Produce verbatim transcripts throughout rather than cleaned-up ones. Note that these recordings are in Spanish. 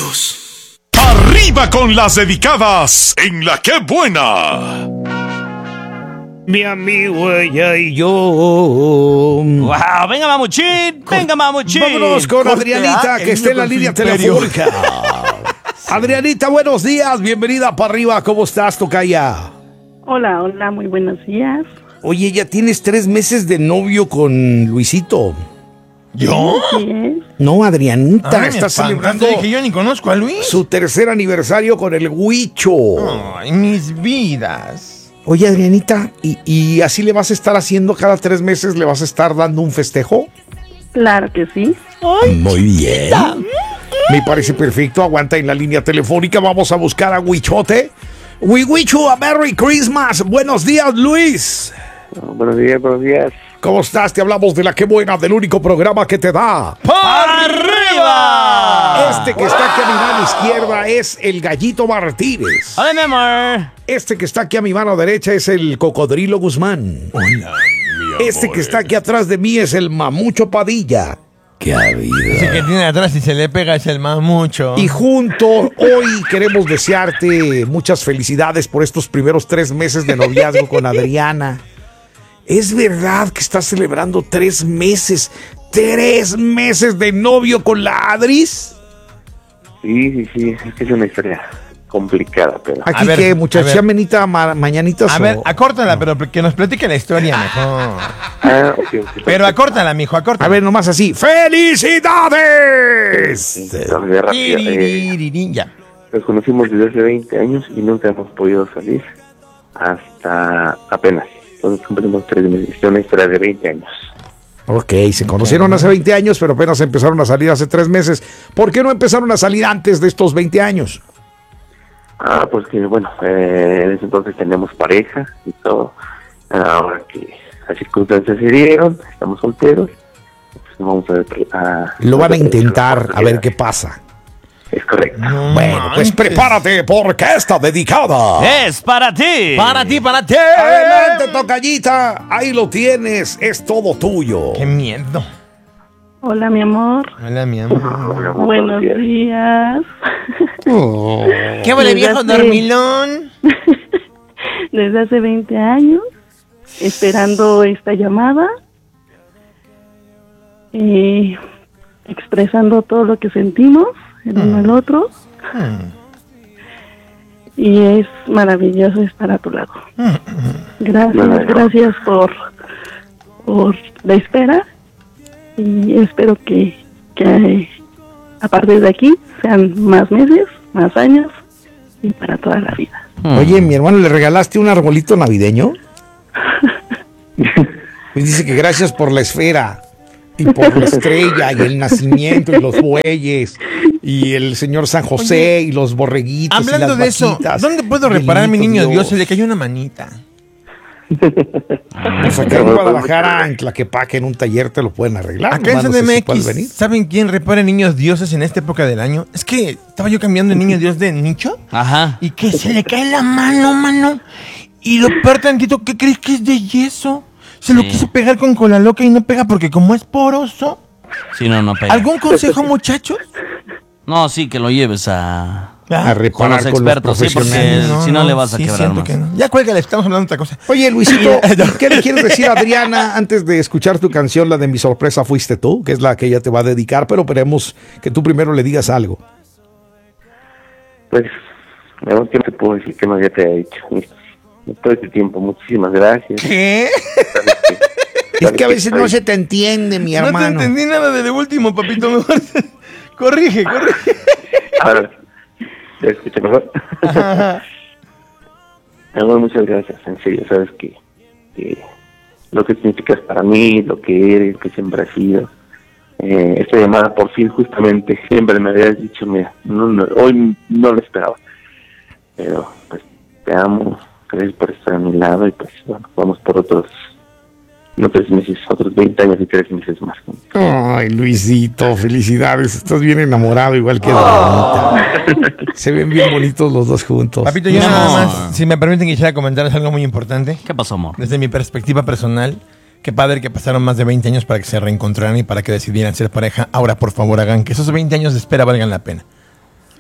dedicados. Arriba con las dedicadas en La Qué Buena. Mi amigo ella y yo. Wow, venga mamuchín, venga mamuchín. Vámonos con Corte Adrianita, A, que está en la línea imperio. telefónica. Adrianita, buenos días, bienvenida para arriba, ¿cómo estás, tocaya? Hola, hola, muy buenos días. Oye, ya tienes tres meses de novio con Luisito. ¿Yo? ¿Sí es? No, Adrianita, Ay, está me celebrando espantaste, que yo ni conozco a Luis. su tercer aniversario con el Huicho. Ay, mis vidas. Oye, Adrianita, ¿y, ¿y así le vas a estar haciendo cada tres meses? ¿Le vas a estar dando un festejo? Claro que sí. Muy bien. Me parece perfecto. Aguanta en la línea telefónica. Vamos a buscar a Huichote. Huicho, a Merry Christmas. Buenos días, Luis. Oh, buenos días, buenos días. ¿Cómo estás? Te hablamos de La Qué Buena, del único programa que te da. ¡Arriba! Este que está aquí a mi mano izquierda es el Gallito Martínez. Hola, mi amor. Este que está aquí a mi mano derecha es el Cocodrilo Guzmán. Hola, mi Este amor. que está aquí atrás de mí es el Mamucho Padilla. ¡Qué Ese que tiene atrás y se le pega es el mamucho. Y juntos hoy queremos desearte muchas felicidades por estos primeros tres meses de noviazgo con Adriana. ¿Es verdad que estás celebrando tres meses, tres meses de novio con la Adris? Sí, sí, sí, es que es una historia complicada, pero... Aquí A ver, que a muchacha ver. menita ma- mañanitas. A ver, o- acórtala, pero que nos platique la historia mejor. Ah, ok, ok. Pero acórtala, mijo, acórtala. A ver, nomás así. ¡Felicidades! Sí, entonces, rápido, eh, Tiriririrín, ya. nos conocimos desde hace veinte años y nunca hemos podido salir hasta apenas. Entonces cumplimos tres meses. Es una historia de veinte años. Ok, se conocieron hace veinte años, pero apenas empezaron a salir hace tres meses. ¿Por qué no empezaron a salir antes de estos veinte años? Ah, pues que bueno, eh, en ese entonces teníamos pareja y todo. Ahora que las circunstancias se dieron, estamos solteros, pues vamos a ver. A, Lo van a intentar, a ver oportunidad. qué pasa. Es correcto. No Bueno, pues manches. prepárate porque está dedicada. Es para ti. Para ti, para ti. Adelante, tocallita. Ahí lo tienes. Es todo tuyo. Qué miedo. Hola, mi amor. Hola, mi amor. Hola, Buenos días. días. ¿Qué huele, viejo Desde hace- dormilón? Desde hace veinte años, esperando esta llamada, eh, expresando todo lo que sentimos el uno al otro. Y es maravilloso estar a tu lado. Gracias, gracias por, por la espera. Y espero que, que a partir de aquí sean más meses, más años y para toda la vida. Oye, mi hermano, ¿le regalaste un arbolito navideño? Pues dice que gracias por la esfera y por la estrella y el nacimiento y los bueyes y el señor San José y los borreguitos. Hablando y las de eso, vaquitas. ¿dónde puedo Y el reparar mi niño Dios? Dios? Se le cayó una manita. Pues acá en Guadalajara, en Tlaquepaque, en un taller te lo pueden arreglar. Acá en nomás no sé si C D puedes M X, venir. ¿saben quién repara niños dioses en esta época del año? Es que estaba yo cambiando el niño dios de nicho Ajá. y que se le cae la mano, mano. Y lo peor tantito, ¿qué crees que es de yeso? Se lo Sí. quiso pegar con cola loca y no pega porque como es poroso. Sí, no, no pega. ¿Algún consejo, muchachos? No, sí, que lo lleves a... A Con reparar los con los expertos, sí, porque profesionales. si no le vas a sí, quebrar siento más. que no. Ya cuélgale, estamos hablando de otra cosa. Oye, Luisito, ¿qué le quieres decir a Adriana antes de escuchar tu canción, la de Mi Sorpresa Fuiste Tú, que es la que ella te va a dedicar, pero queremos que tú primero le digas algo? Pues, mejor que no te puedo decir que no ya te he dicho. Todo este tiempo, muchísimas gracias. ¿Qué? Es que a veces no se te entiende, mi No te hermano. entendí nada de lo último, papito. Mejor corrige, corrige. Ahora, ¿te escucho mejor? Amor, muchas gracias, en serio, sabes que, que lo que significas para mí, lo que eres, que siempre has sido. Eh, esta llamada por fin, justamente, siempre me habías dicho, mira, no, no, hoy no lo esperaba. Pero, pues, te amo, gracias por estar a mi lado y pues, bueno, vamos por otros, no tres meses, otros veinte años y tres meses más. Ay, Luisito, felicidades. Estás bien enamorado, igual que Adrianita. Se ven bien bonitos los dos juntos. Papito, yo No. nada más, si me permiten quisiera comentarles algo muy importante. ¿Qué pasó, amor? Desde mi perspectiva personal, qué padre que pasaron más de veinte años para que se reencontraran y para que decidieran ser pareja. Ahora, por favor, hagan que esos veinte años de espera valgan la pena.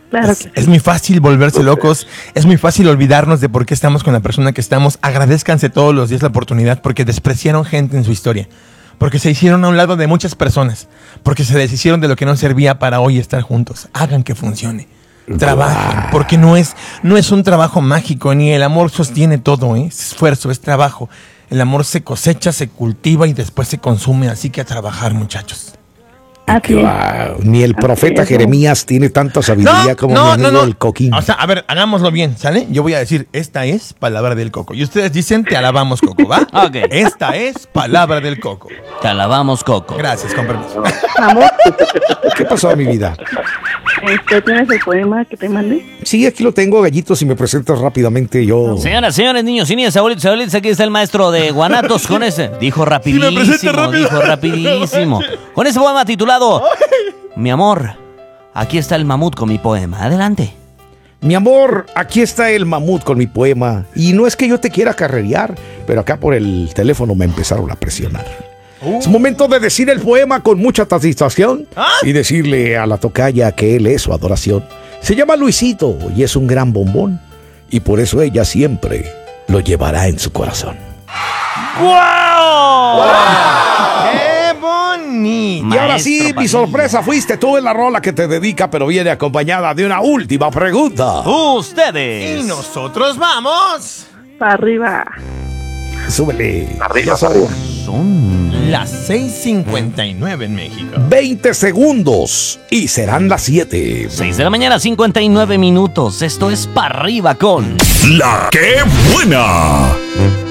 Claro Es, que sí. es muy fácil volverse locos, es muy fácil olvidarnos de por qué estamos con la persona que estamos. Agradézcanse todos los días la oportunidad porque despreciaron gente en su historia, porque se hicieron a un lado de muchas personas, porque se deshicieron de lo que no servía para hoy estar juntos. Hagan que funcione. Trabajen, porque no es, no es un trabajo mágico, ni el amor sostiene todo, ¿eh? Es esfuerzo, es trabajo. El amor se cosecha, se cultiva y después se consume, así que a trabajar, muchachos. Así es. Wow, ni el profeta Así es. Jeremías tiene tanta sabiduría como mi amigo el Coquín. O sea, a ver, hagámoslo bien, ¿sale? Yo voy a decir, esta es palabra del Coco. Y ustedes dicen, te alabamos, Coco, ¿va? Ok. Esta es palabra del Coco. Te alabamos, Coco. Gracias, con permiso. Amor, ¿Qué pasó, mi vida? este, ¿tienes el poema que te mandé? Sí, aquí lo tengo, Gallito, si me presentas rápidamente yo. Señoras, señores, niños y niñas, abuelitos, abuelitas, aquí está el maestro de Guanatos con ese. Dijo rapidísimo, presenta rápido. dijo rapidísimo. Con ese poema titulado Mi amor, aquí está el mamut con mi poema. Adelante. Mi amor, aquí está el mamut con mi poema. Y no es que yo te quiera carrerear, pero acá por el teléfono me empezaron a presionar. Uh. Es momento de decir el poema con mucha satisfacción ¿Ah? y decirle a la tocaya que él es su adoración. Se llama Luisito y es un gran bombón. Y por eso ella siempre lo llevará en su corazón. ¡Wow! ¡Qué bonito! Y ahora sí, Maestro mi Padilla. sorpresa, fuiste tú en la rola que te dedica, pero viene acompañada de una última pregunta. Ustedes. Y nosotros vamos. Para arriba. Súbele. Arriba, Ya son arriba. Son Las seis cincuenta y nueve en México. veinte segundos y serán las siete. seis de la mañana, cincuenta y nueve minutos. Esto es Pa' Arriba con La que buena.